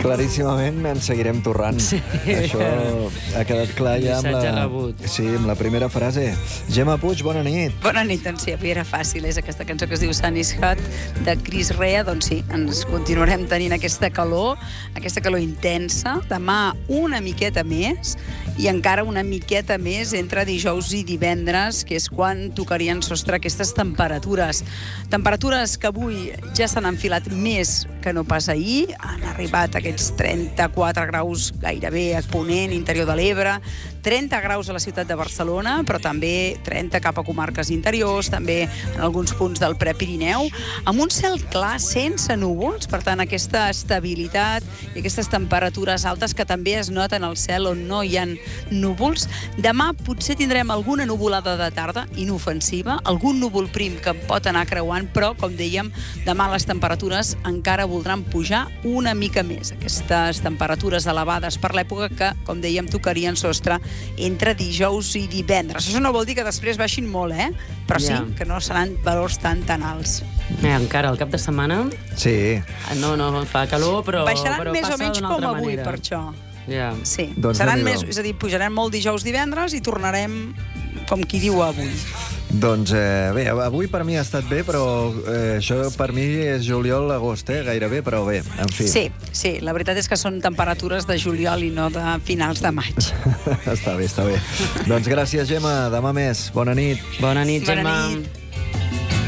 Claríssimament ens seguirem torrant. Sí. Això ha quedat clar ja Missatge rebut. Sí, amb la primera frase. Gemma Puig, bona nit. Bona nit, doncs sí, avui era fàcil. És aquesta cançó que es diu Sun is Hot, de Chris Rea. Doncs sí, ens continuarem tenint aquesta calor intensa. Demà una miqueta més i encara una miqueta més entre dijous i divendres, que és quan tocarien sostre aquestes temperatures. Temperatures que avui ja s'han enfilat més que no pas ahir. Han arribat aquests 34 graus gairebé a Ponent, interior de l'Ebre, 30 graus a la ciutat de Barcelona, però també 30 cap a comarques interiors, també en alguns punts del Prepirineu, amb un cel clar, sense núvols, per tant, aquesta estabilitat i aquestes temperatures altes que també es noten al cel on no hi ha núvols. Demà potser tindrem alguna nuvolada de tarda, inofensiva, algun núvol prim que pot anar creuant, però, com dèiem, demà les temperatures encara voldran pujar una mica més. Aquestes temperatures elevades per l'època que, com dèiem, tocarien sostre entre dijous i divendres. Això no vol dir que després baixin molt, però sí que no seran valors tan alts. Encara, el cap de setmana... Sí. No, fa calor, però baixaran més o menys com avui, manera. per això. Sí, doncs seran més, és a dir, pujarem molt dijous, divendres i tornarem com qui diu avui. Doncs bé, avui per mi ha estat bé, però això per mi és juliol-agost, gairebé, però bé, en fi. Sí, la veritat és que són temperatures de juliol i no de finals de maig. Està bé. Doncs gràcies, Gemma. Demà més. Bona nit. Bona nit, Gemma. Bona nit.